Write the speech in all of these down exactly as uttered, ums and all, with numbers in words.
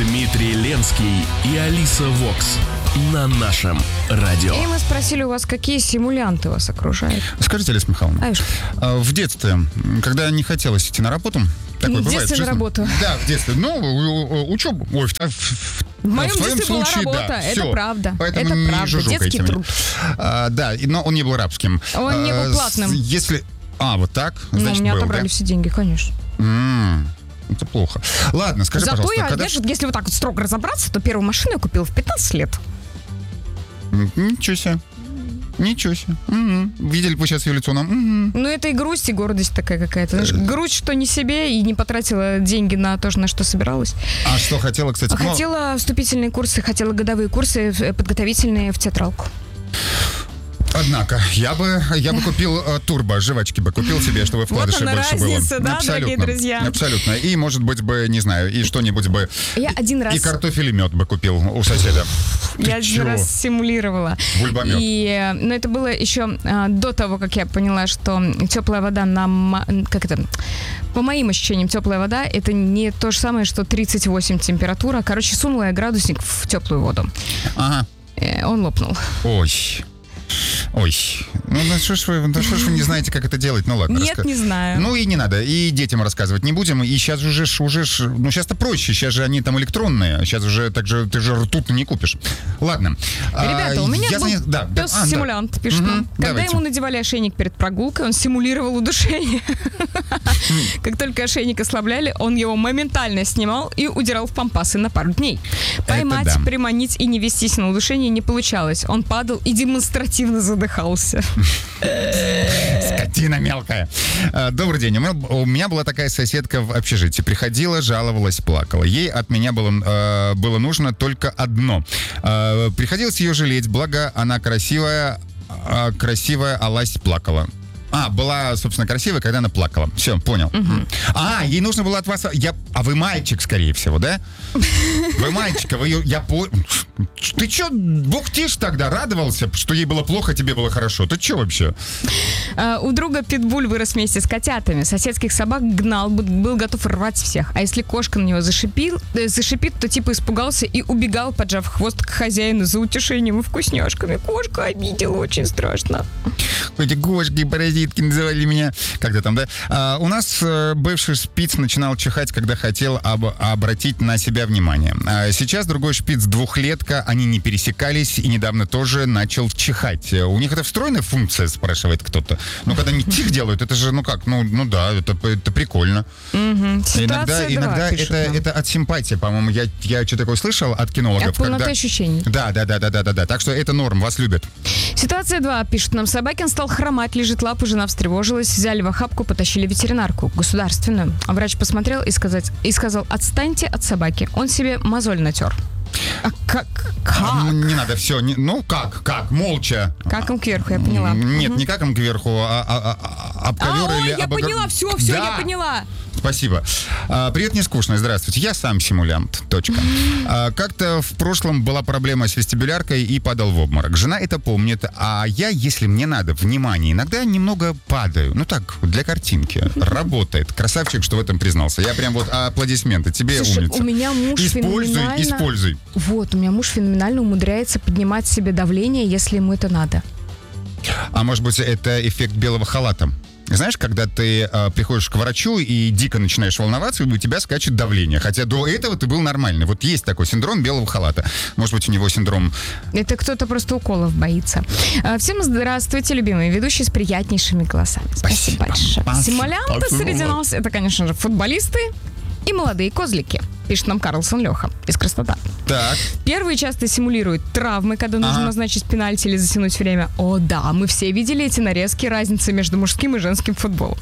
Дмитрий Ленский и Алиса Вокс на нашем радио. И мы спросили у вас, какие симулянты вас окружают. Скажите, Алиса Михайловна, Аюш. в детстве, когда не хотелось идти на работу, такое в бывает, детстве честно? на работу. Да, в детстве. Ну, учебу. Ой, в, в, в моем в своем детстве случае, была работа, да, это все. правда. Поэтому это не правда, жужжукайте детский мне. труд. А, да, но он не был рабским. Он не был А, платным. Если... А, вот так? Значит, ну, у меня был, отобрали да? все деньги, конечно. М-м, это плохо. Ладно, скажи, Зато пожалуйста, я, когда... знаешь, если вот так вот строго разобраться, то первую машину я купил в пятнадцать лет. Ничего себе. Ничего себе. Угу. Видели бы сейчас ее лицо нам? Угу. Ну, это и грусть, и гордость такая какая-то. Знаешь, грусть, что не себе, и не потратила деньги на то, на что собиралась. А что хотела, кстати? А хотела вступительные курсы, хотела годовые курсы подготовительные в театралку. Однако, я бы, я бы купил э, турбо, жвачки бы купил себе, чтобы вкладышей вот она больше разница, было. Да, абсолютно, дорогие друзья? Абсолютно. И, может быть, бы, не знаю, и что-нибудь бы... Я один раз... И картофель и мед бы купил у соседа. Я один чего? раз симулировала. Бульбомет. И, но это было еще а, до того, как я поняла, что теплая вода на... Как это? По моим ощущениям, теплая вода — это не то же самое, что тридцать восемь температура. Короче, сунула я градусник в теплую воду. Ага. И он лопнул. Ой. Ой, ну, ну что ж вы, ну, что ж вы не знаете, как это делать? Ну ладно. Нет, раска... не знаю. Ну и не надо, и детям рассказывать не будем. И сейчас уже, ж, уже, ж, ну сейчас-то проще, сейчас же они там электронные, сейчас уже так же, ты же ртутно не купишь. Ладно. Ребята, а, у меня я был за... да, пес-симулянт, да. пишет Угу, нам. Когда давайте. ему надевали ошейник перед прогулкой, он симулировал удушение. Как только ошейник ослабляли, он его моментально снимал и удирал в пампасы на пару дней. Поймать, да. приманить и не вестись на удушение не получалось. Он падал и демонстративно задыхался. Скотина мелкая. Добрый день. У меня была такая соседка в общежитии. Приходила, жаловалась, плакала. Ей от меня было, было нужно только одно. Приходилось ее жалеть, благо она красивая, красивая, а ласть плакала. А, была, собственно, красивая, когда она плакала. Все, понял. Угу. А, ей нужно было от вас... Я... А вы мальчик, скорее всего, да? Вы мальчик, а вы ее... Я по... Ты че бухтишь тогда? Радовался, что ей было плохо, тебе было хорошо? Ты че вообще? А, у друга питбуль вырос вместе с котятами. Соседских собак гнал, был готов рвать всех. А если кошка на него зашипил, э, зашипит, то типа испугался и убегал, поджав хвост к хозяину за утешением и вкусняшками. Кошка обидела, очень страшно. Эти кошки, паразитки называли меня. Как-то там, да? А, у нас э, бывший шпиц начинал чихать, когда хотел об, обратить на себя внимание. А сейчас другой шпиц, двухлетка, они не пересекались и недавно тоже начал чихать. У них это встроенная функция, спрашивает кто-то. Ну, когда они чих делают, это же, ну как, ну, ну да, это, это прикольно. Угу. Иногда, иногда это, это от симпатии, по-моему. Я, я что-то такое слышал от кинологов. От полноты когда... ощущений. Да, да, да, да, да, да, да. Так что это норм, вас любят. Ситуация два. Пишет нам, Собакин стал хромать, лежит лапу, жена встревожилась, взяли в охапку, потащили в ветеринарку, государственную. А врач посмотрел и, сказать, и сказал, отстаньте от собаки. Он себе мозоль натер. А как? Как? А, не надо, все. Не, ну как, как, молча. Каком кверху, я поняла. Нет, угу. не каком кверху, а, а, а об ковер а, или ой, я об... поняла, все, все, да. я поняла. Спасибо. А, привет, не скучно. Здравствуйте. Я сам симулянт. Точка. А, как-то в прошлом была проблема с вестибуляркой и падал в обморок. Жена это помнит, а я, если мне надо внимание, иногда немного падаю. Ну так, для картинки. Работает. Красавчик, что в этом признался. Я прям вот аплодисменты. Тебе, слушай, умница. у меня муж Используй, феноменально... используй. Вот, у меня муж феноменально умудряется поднимать себе давление, если ему это надо. А может быть, это эффект белого халата? Знаешь, когда ты э, приходишь к врачу и дико начинаешь волноваться, и у тебя скачет давление. Хотя до этого ты был нормальный. Вот есть такой синдром белого халата. Может быть, у него синдром... Это кто-то просто уколов боится. Всем здравствуйте, любимые ведущие с приятнейшими голосами. Спасибо, Спасибо большое. Симулянты среди нас — это, конечно же, футболисты и молодые козлики. Пишет нам Карлсон Леха из Краснодара. Так. Первые часто симулируют травмы, когда нужно ага. назначить пенальти или затянуть время. О, да, мы все видели эти нарезки, разницы между мужским и женским футболом.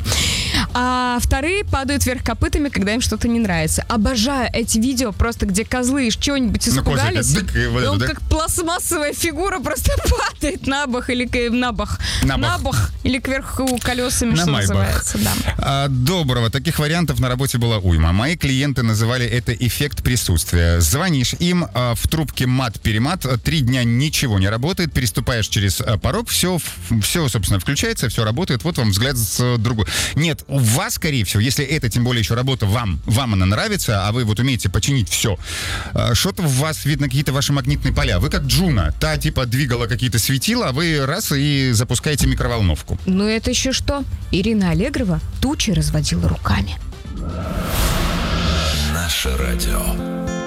А вторые падают вверх копытами, когда им что-то не нравится. Обожаю эти видео, просто где козлы чего-нибудь испугались, ну, козлик, и он да? как пластмассовая фигура просто падает на бок или на бок. На бок. На бок или кверху колесами, на что майбах. называется. Да. А, доброго. Таких вариантов на работе была уйма. Мои клиенты называли это эффект присутствия. Звонишь им, а, в трубке мат-перемат, три дня ничего не работает, переступаешь через а, порог, все, все, собственно, включается, все работает, вот вам взгляд с другой. Нет, у вас, скорее всего, если это, тем более, еще работа вам, вам она нравится, а вы вот умеете починить все, что-то в вас, видно, какие-то ваши магнитные поля. Вы как Джуна, та, типа, двигала какие-то светила, а вы раз и запускаете микроволновку. Ну, это еще что? Ирина Аллегрова тучи разводила руками. Наше радио.